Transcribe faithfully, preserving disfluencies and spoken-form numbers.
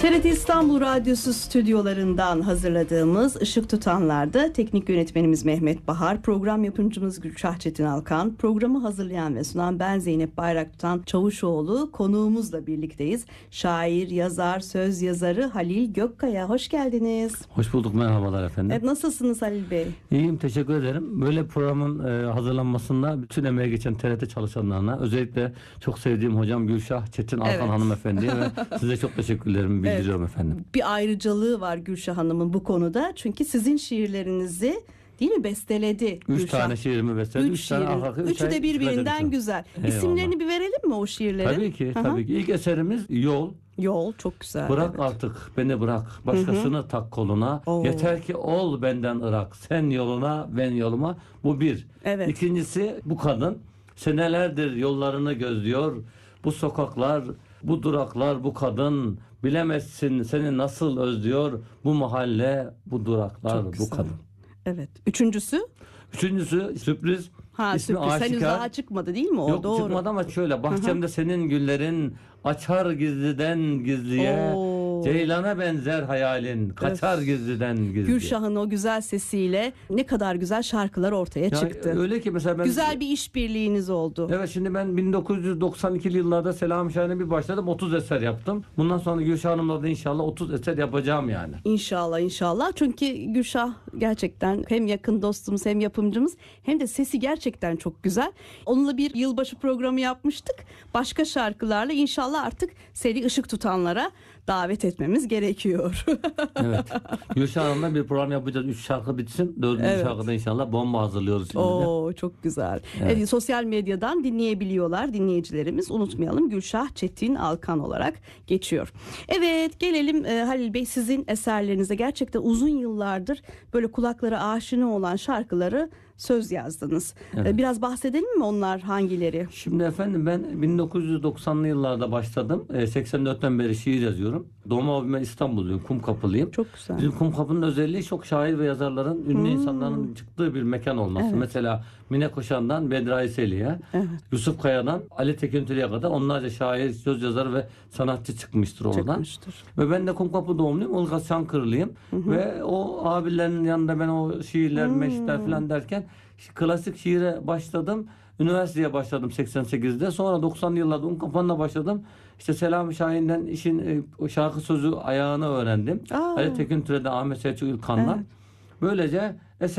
T R T İstanbul Radyosu stüdyolarından hazırladığımız Işık Tutanlar'da teknik yönetmenimiz Mehmet Bahar, program yapımcımız Gülşah Çetin Alkan, programı hazırlayan ve sunan ben Zeynep Bayraktutan Çavuşoğlu, konuğumuzla birlikteyiz. Şair, yazar, söz yazarı Halil Gökkaya. Hoş geldiniz. Hoş bulduk, merhabalar efendim. Evet, nasılsınız Halil Bey? İyiyim, teşekkür ederim. Böyle programın e, hazırlanmasında bütün emeğe geçen T R T çalışanlarına, özellikle çok sevdiğim hocam Gülşah Çetin Alkan Evet. hanımefendiye ve size çok teşekkürlerimi bildiriyorum evet. efendim. Bir ayrıcalığı var Gülşah Hanım'ın bu konuda. Çünkü sizin şiirlerinizi değil mi besteledi Üç Gülşah. tane şiirimi besteledi. Üç, üç tane şiirin. ahakı, üç Üçü de birbirinden güzel. Eyvallah. İsimlerini bir verelim mi o şiirlerin? Tabii ki, Hı-hı. tabii ki. İlk eserimiz Yol. Yol çok güzel. Bırak evet. artık beni bırak, başkasını Hı-hı. tak koluna. Oo. Yeter ki ol benden ırak, sen yoluna ben yoluma. Bu bir. Evet. İkincisi bu kadın senelerdir yollarını gözlüyor. Bu sokaklar, bu duraklar, bu kadın bilemezsin seni nasıl özlüyor. Bu mahalle, bu duraklar, bu kadın. Evet. Üçüncüsü? Üçüncüsü sürpriz. Ha, İsmi sürpriz. Aşikar. Henüz daha çıkmadı değil mi o? Yok Doğru. çıkmadı ama şöyle. Bahçemde Hı-hı. senin güllerin açar gizliden gizliye. Oo. Ceylana benzer hayalin kaçar Öf. gizliden gizliye. Gülşah'ın o güzel sesiyle ne kadar güzel şarkılar ortaya ya çıktı. Öyle ki mesela ben... Güzel bir işbirliğiniz oldu. Evet, şimdi ben bin dokuz yüz doksan ikili yıllarda Selami Şahin'e bir başladım. otuz eser yaptım. Bundan sonra Gülşah Hanım'la da inşallah otuz eser yapacağım yani. İnşallah inşallah. Çünkü Gülşah gerçekten hem yakın dostumuz hem yapımcımız hem de sesi gerçekten çok güzel. Onunla bir yılbaşı programı yapmıştık. Başka şarkılarla inşallah artık seri Işık Tutanlar'a davet etmemiz gerekiyor. Evet. Gülşah Hanım'la bir program yapacağız. Üç şarkı bitsin. Dördüncü evet. şarkıda inşallah bomba hazırlıyoruz şimdi. Oo, çok güzel. Evet. Evet, sosyal medyadan dinleyebiliyorlar dinleyicilerimiz. Unutmayalım, Gülşah Çetin Alkan olarak geçiyor. Evet, gelelim e, Halil Bey, sizin eserlerinize. Gerçekten uzun yıllardır böyle kulaklara aşina olan şarkıları söz yazdınız. Evet. Biraz bahsedelim mi onlar hangileri? Şimdi efendim ben bin dokuz yüz doksanlı yıllarda başladım. seksen dörtten beri şiir yazıyorum. Doğma büyüme İstanbulluyum. Kumkapılıyım. Çok güzel. Bizim Kumkapı'nın özelliği çok şair ve yazarların, ünlü hmm. insanların çıktığı bir mekan olması. Evet. Mesela Mine Koşan'dan Bedra Eseli'ye, evet. Yusuf Kaya'dan Ali Tekintürü'ye kadar onlarca şair, söz yazarı ve sanatçı çıkmıştır oradan. Çıkmıştır. Ve ben de Kumkapı doğumluyum. Ilgaz Çankırılıyım. Hı hı. Ve o abilerin yanında ben o şiirler, hmm. meşitler falan derken klasik şiire başladım. Üniversiteye başladım seksen sekizde. Sonra doksanlı yıllarda un kapanına başladım. İşte Selami Şahin'den işin o şarkı sözü ayağını öğrendim. Aa. Ali Tekintürü'de Ahmet Selçuk İlkan'la. Evet. Böylece